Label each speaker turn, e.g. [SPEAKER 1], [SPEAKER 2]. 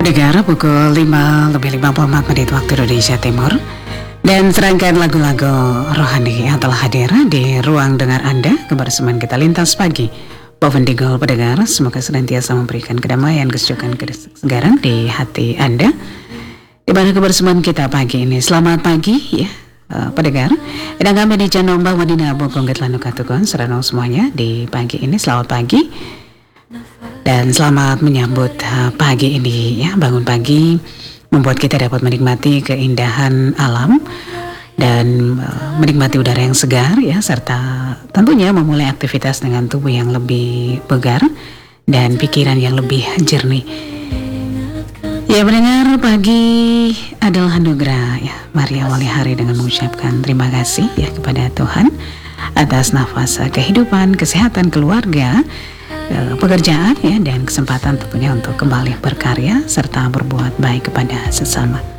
[SPEAKER 1] Pendengar, pukul 5:54 waktu Indonesia Timur. Dan serangkaian lagu-lagu rohani yang telah hadir di ruang dengar Anda, kebersamaan kita lintas pagi. Povendigol pendengar, semoga senantiasa memberikan kedamaian, kesejukan, kesegaran di hati Anda. Di mana kebersamaan kita pagi ini. Selamat pagi ya pendengar. Dan kami di Janomba Wadina Bogongget Lanukatukon serano semuanya di pagi ini. Selamat pagi. Dan selamat menyambut pagi ini ya, bangun pagi membuat kita dapat menikmati keindahan alam dan menikmati udara yang segar ya, serta tentunya memulai aktivitas dengan tubuh yang lebih bugar dan pikiran yang lebih jernih. Ya mendengar, pagi adalah anugerah ya. Mari awali hari dengan mengucapkan terima kasih ya kepada Tuhan atas nafas kehidupan, kesehatan, keluarga, pekerjaan ya, dan kesempatan tentunya untuk kembali berkarya serta berbuat baik kepada sesama.